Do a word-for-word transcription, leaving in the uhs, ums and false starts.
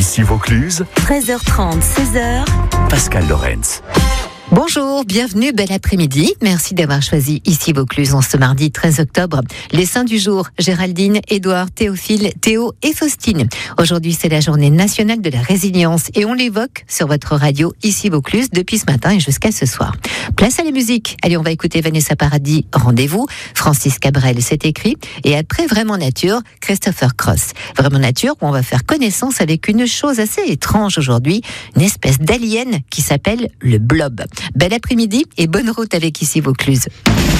Ici Vaucluse, treize heures trente, seize heures. Pascal Lorenz. Bonjour, bienvenue, bel après-midi. Merci d'avoir choisi Ici Vaucluse en ce mardi treize octobre. Les saints du jour, Géraldine, Édouard, Théophile, Théo et Faustine. Aujourd'hui, c'est la journée nationale de la résilience et on l'évoque sur votre radio Ici Vaucluse depuis ce matin et jusqu'à ce soir. Place à la musique. Allez, on va écouter Vanessa Paradis, Rendez-vous. Francis Cabrel, c'est écrit. Et après Vraiment Nature, Christopher Cross. Vraiment Nature, où on va faire connaissance avec une chose assez étrange aujourd'hui, une espèce d'alien qui s'appelle le blob. Bel après-midi et bonne route avec Ici Vaucluse.